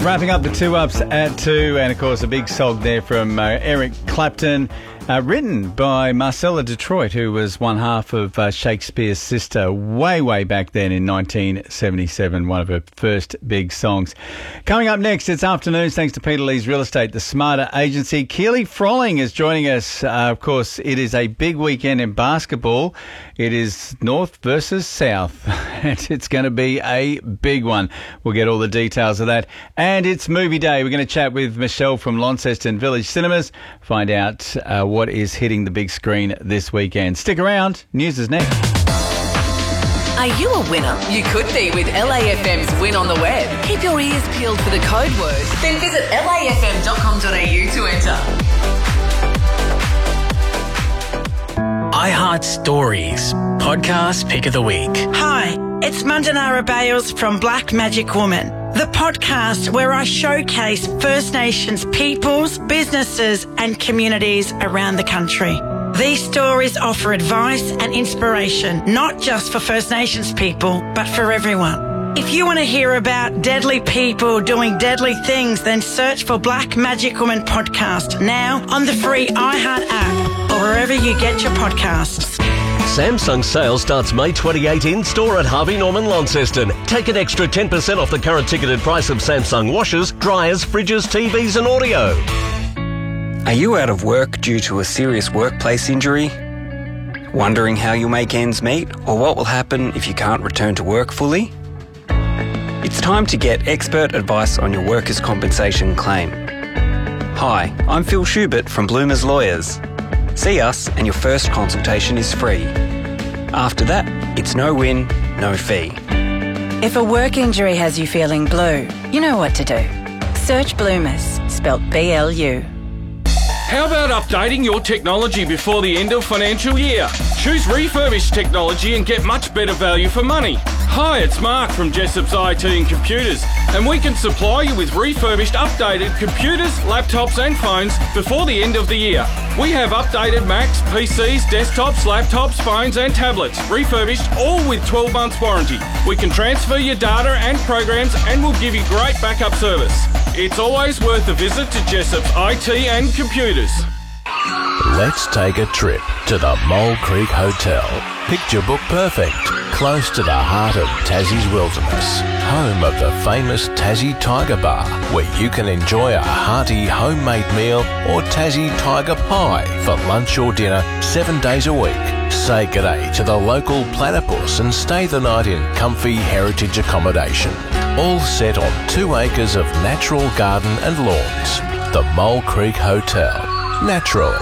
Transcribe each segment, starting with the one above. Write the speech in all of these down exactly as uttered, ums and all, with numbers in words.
Wrapping up the two ups at two, and of course a big song there from uh, Eric Clapton, uh, written by Marcella Detroit, who was one half of uh, Shakespeare's sister way, way back then in nineteen seventy-seven, one of her first big songs. Coming up next, it's Afternoons, thanks to Peter Lee's Real Estate, the Smarter Agency. Keely Frolling is joining us. Uh, of course, it is a big weekend in basketball. It is North versus South, and it's going to be a big one. We'll get all the details of that. And it's movie day. We're going to chat with Michelle from Launceston Village Cinemas, find out uh, what is hitting the big screen this weekend. Stick around. News is next. Are you a winner? You could be with L A F M's Win on the Web. Keep your ears peeled for the code word. Then visit L A F M dot com dot A U to enter. iHeart Stories, podcast pick of the week. Hi, it's Mandanara Bales from Black Magic Woman, the podcast where I showcase First Nations peoples, businesses and communities around the country. These stories offer advice and inspiration, not just for First Nations people, but for everyone. If you want to hear about deadly people doing deadly things, then search for Black Magic Woman podcast now on the free iHeart app or wherever you get your podcasts. Samsung sale starts May twenty-eighth in-store at Harvey Norman Launceston. Take an extra ten percent off the current ticketed price of Samsung washers, dryers, fridges, T Vs and audio. Are you out of work due to a serious workplace injury? Wondering how you'll make ends meet or what will happen if you can't return to work fully? It's time to get expert advice on your workers' compensation claim. Hi, I'm Phil Schubert from Bloomers Lawyers. See us and your first consultation is free. After that, it's no win, no fee. If a work injury has you feeling blue, you know what to do. Search Bloomers, spelt B L U. How about updating your technology before the end of financial year? Choose refurbished technology and get much better value for money. Hi, it's Mark from Jessop's I T and Computers, and we can supply you with refurbished, updated computers, laptops and phones before the end of the year. We have updated Macs, P Cs, desktops, laptops, phones and tablets, refurbished, all with twelve months warranty. We can transfer your data and programs and we'll give you great backup service. It's always worth a visit to Jessop's I T and Computers. Let's take a trip to the Mole Creek Hotel. Picture book perfect, close to the heart of Tassie's wilderness, home of the famous Tassie Tiger Bar, where you can enjoy a hearty homemade meal or Tassie Tiger Pie for lunch or dinner seven days a week. Say g'day to the local platypus and stay the night in comfy heritage accommodation, all set on two acres of natural garden and lawns. The Mole Creek Hotel. Naturally.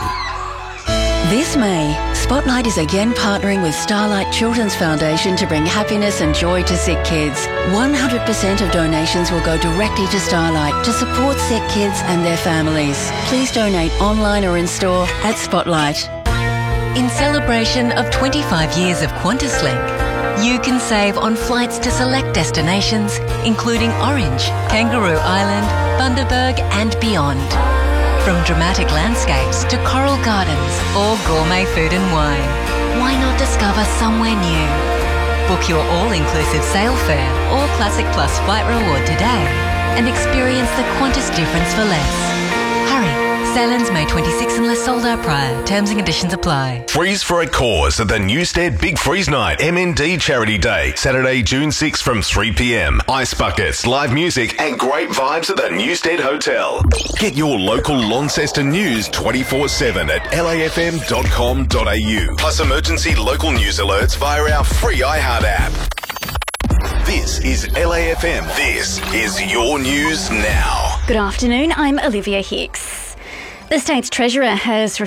This May, Spotlight is again partnering with Starlight Children's Foundation to bring happiness and joy to sick kids. one hundred percent of donations will go directly to Starlight to support sick kids and their families. Please donate online or in store at Spotlight. In celebration of twenty-five years of QantasLink, you can save on flights to select destinations, including Orange, Kangaroo Island, Bundaberg and beyond. From dramatic landscapes to coral gardens or gourmet food and wine, why not discover somewhere new? Book your all-inclusive sail fare or Classic Plus flight reward today and experience the Qantas difference for less. Hurry! Sail ends May twenty-sixth unless sold out prior. Terms and conditions apply. Freeze for a cause at the Newstead Big Freeze Night M N D Charity Day, Saturday, June sixth from three p.m. Ice buckets, live music and great vibes at the Newstead Hotel. Get your local Launceston news twenty-four seven at L A F M dot com dot A U. Plus emergency local news alerts via our free iHeart app. This is L A F M. This is your news now. Good afternoon, I'm Olivia Hicks. The State's Treasurer has